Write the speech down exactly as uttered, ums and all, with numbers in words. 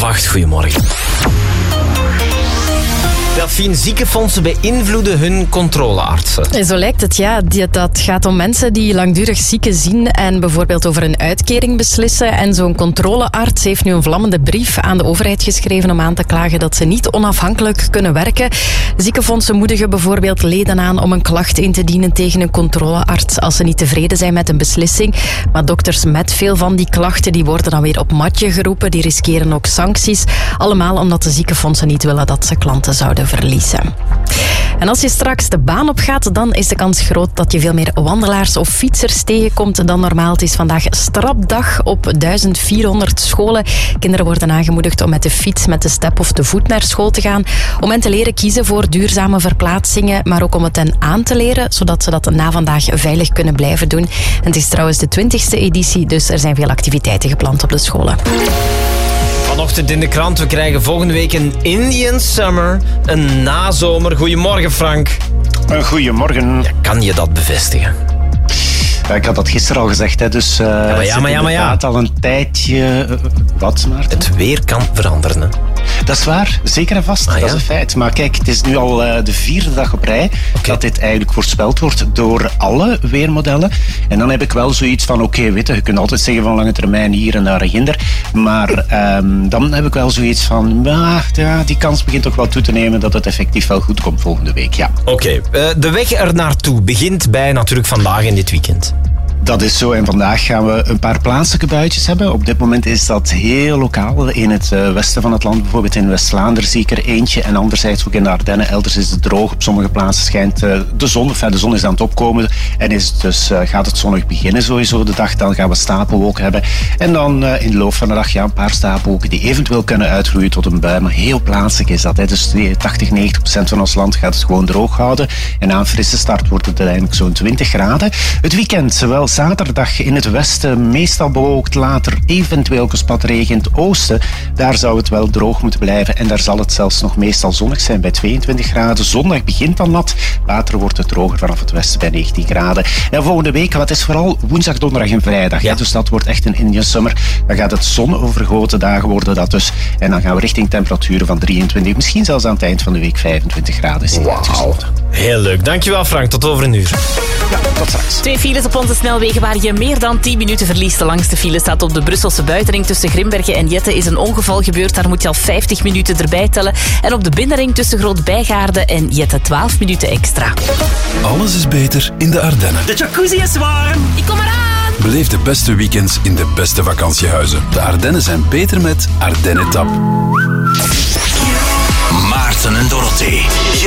half acht, goedemorgen. Delphine, ziekenfondsen beïnvloeden hun controleartsen. Zo lijkt het, ja. Dat gaat om mensen die langdurig zieken zien en bijvoorbeeld over een uitkering beslissen. En zo'n controlearts heeft nu een vlammende brief aan de overheid geschreven om aan te klagen dat ze niet onafhankelijk kunnen werken. Ziekenfondsen moedigen bijvoorbeeld leden aan om een klacht in te dienen tegen een controlearts als ze niet tevreden zijn met een beslissing. Maar dokters met veel van die klachten die worden dan weer op matje geroepen. Die riskeren ook sancties. Allemaal omdat de ziekenfondsen niet willen dat ze klanten zouden verliezen. En als je straks de baan op gaat, dan is de kans groot dat je veel meer wandelaars of fietsers tegenkomt dan normaal. Het is vandaag strapdag op duizend vierhonderd scholen. Kinderen worden aangemoedigd om met de fiets, met de step of te voet naar school te gaan. Om hen te leren kiezen voor duurzame verplaatsingen, maar ook om het hen aan te leren, zodat ze dat na vandaag veilig kunnen blijven doen. En het is trouwens de twintigste editie, dus er zijn veel activiteiten gepland op de scholen. Vanochtend in de krant, we krijgen volgende week een Indian Summer, een nazomer. Goedemorgen, Frank. Een goedemorgen. Ja, kan je dat bevestigen? Ja, ik had dat gisteren al gezegd, hè, dus uh, ja, maar ja, maar ja, maar ja. al een tijdje... Uh, wat, Maarten? Het weer kan veranderen, hè? Dat is waar, zeker en vast. Ah, dat ja? is een feit. Maar kijk, het is nu al uh, de vierde dag op rij okay. dat dit eigenlijk voorspeld wordt door alle weermodellen. En dan heb ik wel zoiets van, oké, okay, weet je, je kunt altijd zeggen van lange termijn hier en daar en ginder. Maar um, dan heb ik wel zoiets van, ah, ja, die kans begint toch wel toe te nemen dat het effectief wel goed komt volgende week, ja. Oké, okay. uh, de weg er naartoe begint bij natuurlijk vandaag en dit weekend. Dat is zo en vandaag gaan we een paar plaatselijke buitjes hebben. Op dit moment is dat heel lokaal. In het uh, westen van het land, bijvoorbeeld in West-Vlaanderen zie ik er eentje. En anderzijds ook in de Ardennen. Elders is het droog. Op sommige plaatsen schijnt uh, de zon. Enfin, de zon is aan het opkomen. En is het dus, uh, gaat het zonnig beginnen sowieso de dag. Dan gaan we stapelwolken hebben. En dan uh, in de loop van de dag ja, een paar stapelwolken die eventueel kunnen uitgroeien tot een bui. Maar heel plaatselijk is dat. Hè. Dus tachtig, negentig procent van ons land gaat het gewoon droog houden. En aan frisse start wordt het uiteindelijk zo'n twintig graden. Het weekend, zowel zaterdag in het westen meestal bewolkt, later eventueel spatregen in het oosten. Daar zou het wel droog moeten blijven en daar zal het zelfs nog meestal zonnig zijn bij tweeëntwintig graden. Zondag begint dan nat, later wordt het droger vanaf het westen bij negentien graden. En volgende week, wat is vooral woensdag, donderdag en vrijdag. Ja. Dus dat wordt echt een Indian Summer. Dan gaat het zonovergoten dagen worden dat dus. En dan gaan we richting temperaturen van drieëntwintig, misschien zelfs aan het eind van de week vijfentwintig graden. Wauw. Heel leuk. Dankjewel, Frank. Tot over een uur. Ja, tot straks. Twee files op onze snelwegen waar je meer dan tien minuten verliest. De langste file staat op de Brusselse buitenring tussen Grimbergen en Jette is een ongeval gebeurd. Daar moet je al vijftig minuten erbij tellen. En op de binnenring tussen Groot-Bijgaarden en Jette twaalf minuten extra. Alles is beter in de Ardennen. De jacuzzi is warm. Ik kom eraan. Beleef de beste weekends in de beste vakantiehuizen. De Ardennen zijn beter met Ardennen Tap.